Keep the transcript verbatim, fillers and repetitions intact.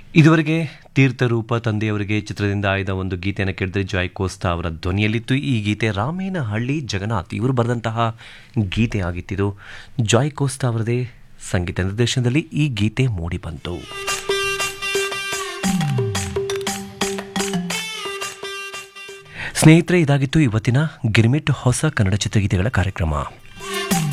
ಇದುವರೆಗೆ ತೀರ್ಥರೂಪ ತಂದೆಯವರಿಗೆ ಚಿತ್ರದಿಂದ ಆಯ್ದ ಒಂದು ಗೀತೆಯನ್ನು ಕೇಳಿದ್ರೆ ಜಾಯ್ ಕೋಸ್ತಾ ಅವರ ಧ್ವನಿಯಲ್ಲಿತ್ತು. ಈ ಗೀತೆ ರಾಮೇನಹಳ್ಳಿ ಜಗನ್ನಾಥ್ ಇವರು ಬರೆದಂತಹ ಗೀತೆ ಆಗಿತ್ತಿದು. ಜಾಯ್ ಕೋಸ್ತಾ ಅವರದೇ ಸಂಗೀತ ನಿರ್ದೇಶನದಲ್ಲಿ ಈ ಗೀತೆ ಮೂಡಿಬಂತು. ಸ್ನೇಹಿತರೆ, ಇದಾಗಿತ್ತು ಇವತ್ತಿನ ಗಿರ್ಮಿಟ್ ಹೊಸ ಕನ್ನಡ ಚಿತ್ರಗೀತೆಗಳ ಕಾರ್ಯಕ್ರಮ.